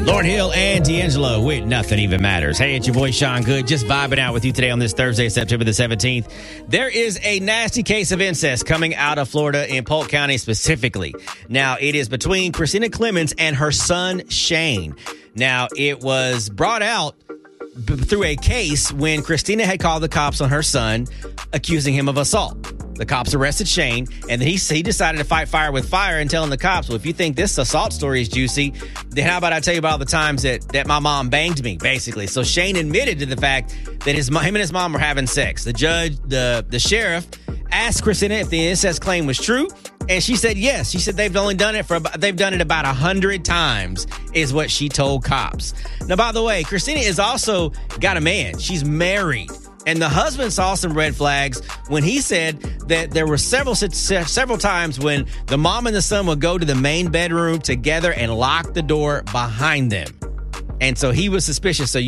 Lauryn Hill and D'Angelo with Nothing Even Matters. Hey, it's your boy Sean Good, just vibing out with you today on this Thursday, September the 17th. There is a nasty case of incest coming out of Florida in Polk County specifically. Now, it is between Christina Clemons and her son, Shane. Now, it was brought out through a case when Christina had called the cops on her son, accusing him of assault. The cops arrested Shane, and then he decided to fight fire with fire and telling the cops, well, if you think this assault story is juicy, then how about I tell you about all the times that my mom banged me, basically. So Shane admitted to the fact that him and his mom were having sex. The judge, the sheriff, asked Christina if the incest claim was true, and she said yes. She said they've done it about 100 times, is what she told cops. Now, by the way, Christina is also got a man. She's married. And the husband saw some red flags when he said that there were several times when the mom and the son would go to the main bedroom together and lock the door behind them. And so he was suspicious. So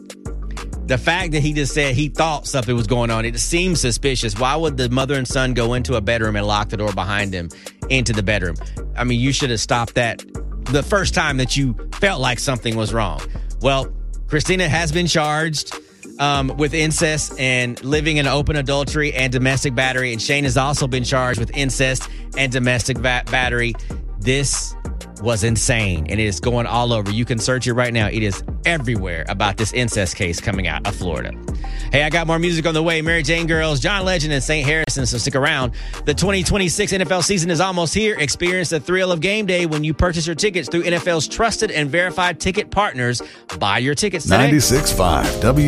the fact that he just said he thought something was going on, it seems suspicious. Why would the mother and son go into a bedroom and lock the door behind them into the bedroom? I mean, you should have stopped that the first time that you felt like something was wrong. Well, Christina has been charged with incest and living in open adultery and domestic battery. And Shane has also been charged with incest and domestic battery. This was insane, and it is going all over. You can search it right now. It is everywhere about this incest case coming out of Florida. Hey, I got more music on the way. Mary Jane Girls, John Legend, and St. Harrison, so stick around. The 2026 NFL season is almost here. Experience the thrill of game day when you purchase your tickets through NFL's trusted and verified ticket partners. Buy your tickets today. 96.5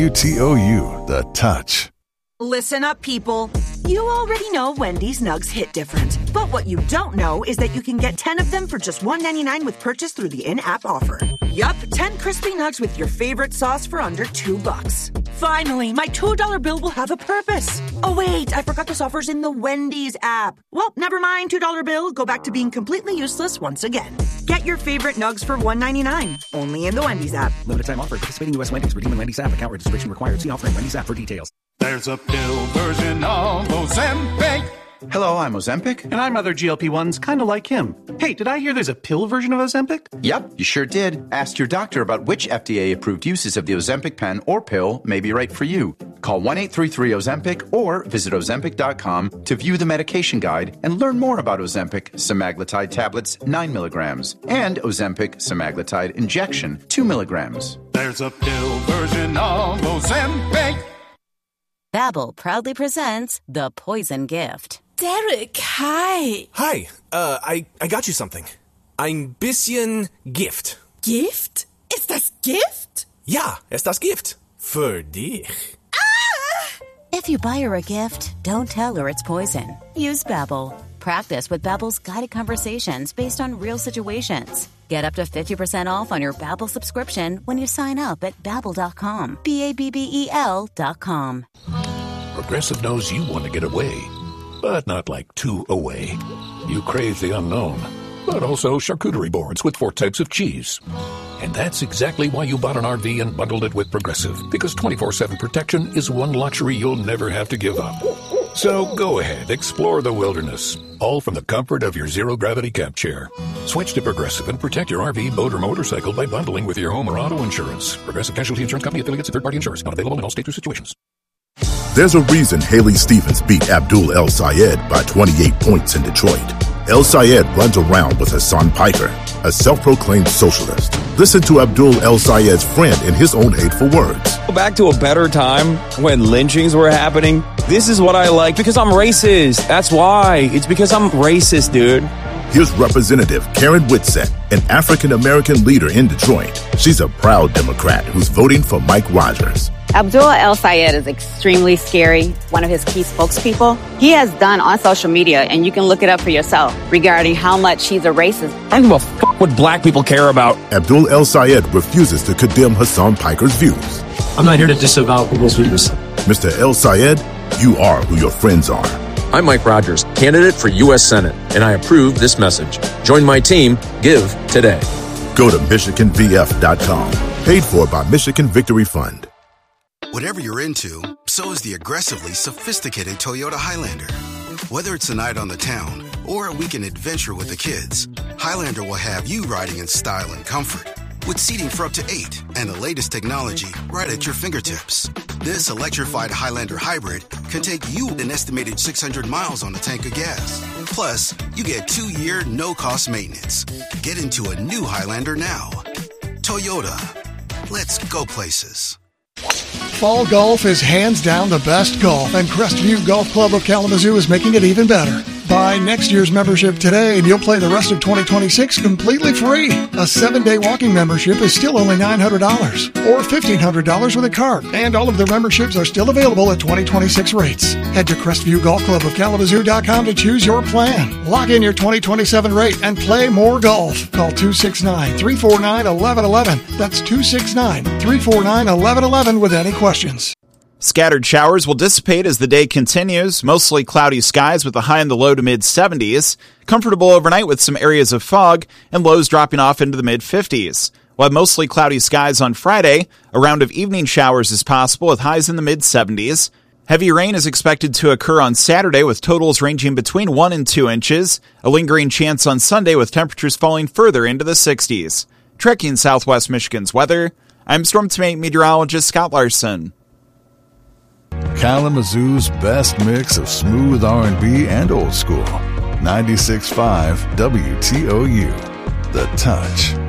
WTOU, The Touch. Listen up, people. You already know Wendy's Nugs hit different. But what you don't know is that you can get 10 of them for just $1.99 with purchase through the in-app offer. Yup, 10 crispy nugs with your favorite sauce for under $2. Finally, my $2 bill will have a purpose. Oh, wait, I forgot this offer's in the Wendy's app. Well, never mind, $2 bill. Go back to being completely useless once again. Get your favorite nugs for $1.99. Only in the Wendy's app. Limited time offer. Participating U.S. Wendy's. Redeem in Wendy's app. Account registration required. See offering Wendy's app for details. There's a pill version of Ozempic. Hello, I'm Ozempic. And I'm other GLP-1s, kind of like him. Hey, did I hear there's a pill version of Ozempic? Yep, you sure did. Ask your doctor about which FDA-approved uses of the Ozempic pen or pill may be right for you. Call 1-833-OZEMPIC or visit Ozempic.com to view the medication guide and learn more about Ozempic semaglutide tablets 9 milligrams and Ozempic semaglutide injection 2 milligrams. There's a pill version of Ozempic. Babbel proudly presents The Poison Gift. Derek, hi. Hi, I got you something. Ein bisschen Gift. Gift? Ist das Gift? Ja, es das Gift. Für dich. If you buy her a gift, don't tell her it's poison. Use Babbel. Practice with Babbel's guided conversations based on real situations. Get up to 50% off on your Babbel subscription when you sign up at Babbel.com. Babbel.com. Progressive knows you want to get away, but not like too away. You crave the unknown, but also charcuterie boards with 4 types of cheese. And that's exactly why you bought an RV and bundled it with Progressive, because 24/7 protection is one luxury you'll never have to give up. So go ahead, explore the wilderness, all from the comfort of your zero-gravity camp chair. Switch to Progressive and protect your RV, boat, or motorcycle by bundling with your home or auto insurance. Progressive Casualty Insurance Company, affiliates, and third-party insurers. Not available in all states or situations. There's a reason Haley Stevens beat Abdul El Sayed by 28 points in Detroit. El Sayed runs around with Hassan Piker, a self-proclaimed socialist. Listen to Abdul El Sayed's friend in his own hateful words. Back to a better time when lynchings were happening. This is what I like because I'm racist. That's why. It's because I'm racist, dude. Here's Representative Karen Whitsett, an African-American leader in Detroit. She's a proud Democrat who's voting for Mike Rogers. Abdul El Sayed is extremely scary, one of his key spokespeople. He has done on social media, and you can look it up for yourself, regarding how much he's a racist. I don't give a fuck what black people care about. Abdul El Sayed refuses to condemn Hassan Piker's views. I'm not here to disavow people's views. Mr. El Sayed, you are who your friends are. I'm Mike Rogers, candidate for U.S. Senate, and I approve this message. Join my team. Give today. Go to MichiganVF.com. Paid for by Michigan Victory Fund. Whatever you're into, so is the aggressively sophisticated Toyota Highlander. Whether it's a night on the town or a weekend adventure with the kids, Highlander will have you riding in style and comfort. with seating for up to 8 and the latest technology right at your fingertips. This electrified Highlander hybrid can take you an estimated 600 miles on a tank of gas. Plus, you get 2-year no-cost maintenance. Get into a new Highlander now. Toyota. Let's go places. Fall golf is hands down the best golf, and Crestview Golf Club of Kalamazoo is making it even better. Buy next year's membership today and you'll play the rest of 2026 completely free. A 7-day walking membership is still only $900 or $1,500 with a card, and all of the memberships are still available at 2026 rates. Head to CrestviewGolfClubOfKalamazoo.com to choose your plan. Lock in your 2027 rate and play more golf. Call 269-349-1111. That's 269-349-1111 with any questions. Scattered showers will dissipate as the day continues. Mostly cloudy skies with a high in the low to mid-70s. Comfortable overnight with some areas of fog and lows dropping off into the mid-50s. We'll have mostly cloudy skies on Friday. A round of evening showers is possible with highs in the mid-70s. Heavy rain is expected to occur on Saturday with totals ranging between 1 and 2 inches. A lingering chance on Sunday with temperatures falling further into the 60s. Tracking Southwest Michigan's weather, I'm Storm Team meteorologist Scott Larson. Kalamazoo's best mix of smooth R&B and old school. 96.5 WTOU. The Touch.